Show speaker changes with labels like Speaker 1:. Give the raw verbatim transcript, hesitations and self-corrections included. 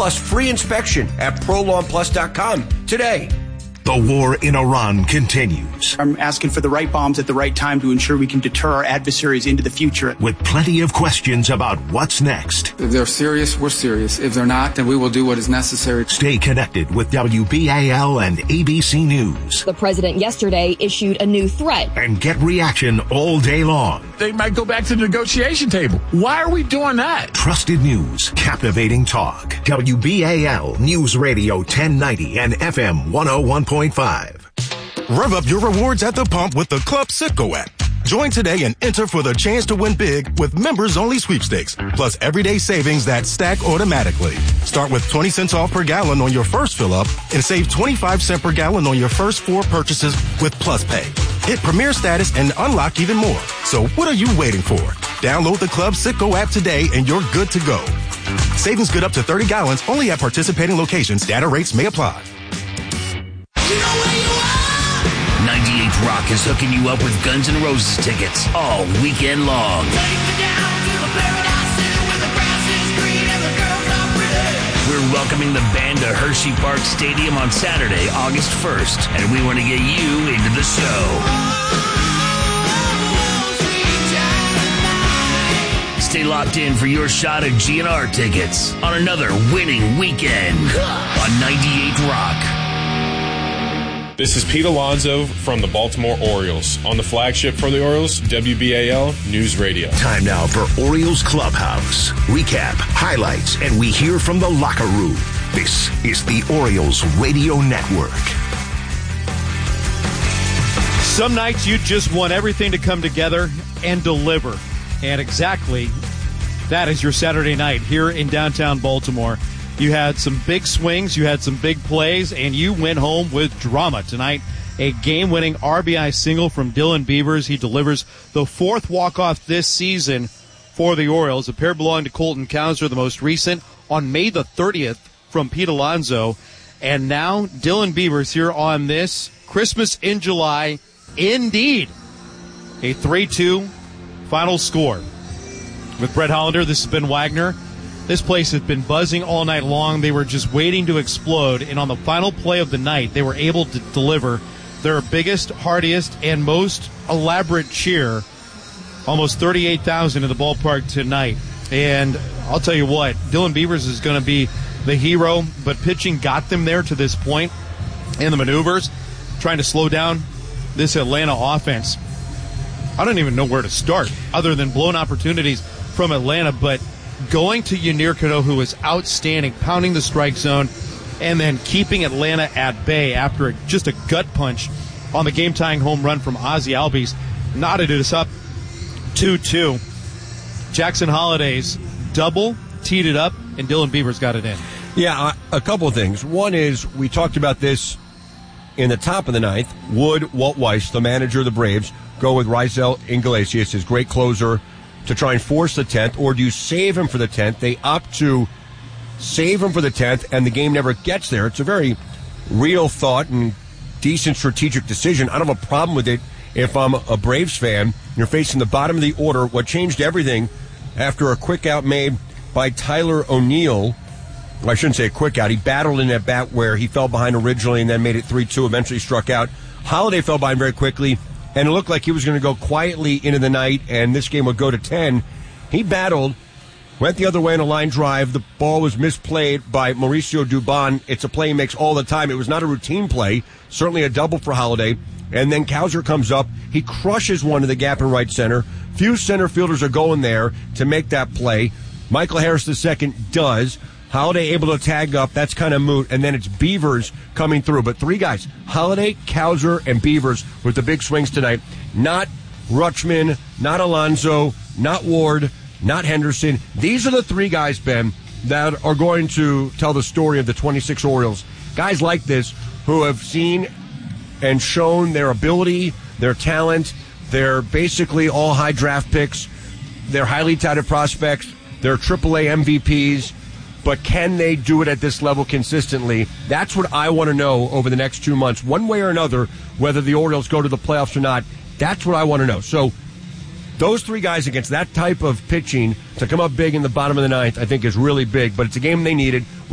Speaker 1: plus free inspection at pro lawn plus dot com today.
Speaker 2: The war in Iran continues.
Speaker 3: I'm asking for the right bombs at the right time to ensure we can deter our adversaries into the future.
Speaker 2: With plenty of questions about what's next.
Speaker 4: If they're serious, we're serious. If they're not, then we will do what is necessary.
Speaker 2: Stay connected with W B A L and A B C News.
Speaker 5: The president yesterday issued a new threat.
Speaker 2: And get reaction all day long.
Speaker 6: They might go back to the negotiation table. Why are we doing that?
Speaker 2: Trusted news, captivating talk. W B A L News Radio ten ninety and F M one oh one point five.
Speaker 7: Rev up your rewards at the pump with the Club Citgo app. Join today and enter for the chance to win big with members-only sweepstakes, plus everyday savings that stack automatically. Start with twenty cents off per gallon on your first fill-up and save twenty-five cents per gallon on your first four purchases with Plus Pay. Hit Premier status and unlock even more. So what are you waiting for? Download the Club Citgo app today and you're good to go. Savings good up to thirty gallons only at participating locations. Data rates may apply.
Speaker 8: ninety-eight Rock is hooking you up with Guns N' Roses tickets all weekend long. We're welcoming the band to Hershey Park Stadium on Saturday, August first, and we want to get you into the show. Stay locked in for your shot at G N R tickets on another winning weekend on ninety-eight Rock.
Speaker 9: This is Pete Alonso from the Baltimore Orioles on the flagship for the Orioles, W B A L News Radio.
Speaker 2: Time now for Orioles Clubhouse. Recap, highlights, and we hear from the locker room. This is the Orioles Radio Network.
Speaker 10: Some nights you just want everything to come together and deliver. And exactly that is your Saturday night here in downtown Baltimore. You had some big swings, you had some big plays, and you went home with drama tonight. A game-winning R B I single from Dylan Beavers. He delivers the fourth walk-off this season for the Orioles. A pair belonging to Colton Cowser, the most recent, on May the thirtieth from Pete Alonso. And now Dylan Beavers here on this Christmas in July. Indeed, a three two final score. With Brett Hollander, this has been Wagner. This place has been buzzing all night long. They were just waiting to explode. And on the final play of the night, they were able to deliver their biggest, hardiest, and most elaborate cheer. Almost thirty-eight thousand in the ballpark tonight. And I'll tell you what, Dylan Beavers is going to be the hero. But pitching got them there to this point. And the maneuvers, trying to slow down this Atlanta offense. I don't even know where to start other than blown opportunities from Atlanta. But going to Yennier Cano, who was outstanding, pounding the strike zone, and then keeping Atlanta at bay after a, just a gut punch on the game-tying home run from Ozzie Albies, knotted us up two two. Jackson Holliday's double teed it up, and Dylan Beavers got it in.
Speaker 11: Yeah, a couple of things. One is, we talked about this in the top of the ninth. Would Walt Weiss, the manager of the Braves, go with Raisel Iglesias, his great closer, to try and force the tenth, or do you save him for the tenth? They opt to save him for the tenth, and the game never gets there. It's a very real thought and decent strategic decision. I don't have a problem with it if I'm a Braves fan. You're facing the bottom of the order. What changed everything after a quick out made by Tyler O'Neill, well, I shouldn't say a quick out. He battled in that bat where he fell behind originally and then made it three two, eventually struck out. Holliday fell behind very quickly, and it looked like he was going to go quietly into the night, and this game would go to ten. He battled, went the other way on a line drive. The ball was misplayed by Mauricio Dubon. It's a play he makes all the time. It was not a routine play, certainly a double for Holliday. And then Cowser comes up. He crushes one to the gap in right center. Few center fielders are going there to make that play. Michael Harris the second does. Holliday able to tag up. That's kind of moot. And then it's Beavers coming through. But three guys, Holliday, Cowser, and Beavers with the big swings tonight. Not Rutschman, not Alonso, not Ward, not Henderson. These are the three guys, Ben, that are going to tell the story of the twenty-six Orioles. Guys like this who have seen and shown their ability, their talent. They're basically all high draft picks. They're highly touted prospects. They're triple A M V Ps. But can they do it at this level consistently? That's what I want to know over the next two months, one way or another, whether the Orioles go to the playoffs or not. That's what I want to know. So those three guys against that type of pitching to come up big in the bottom of the ninth, I think is really big. But it's a game they needed.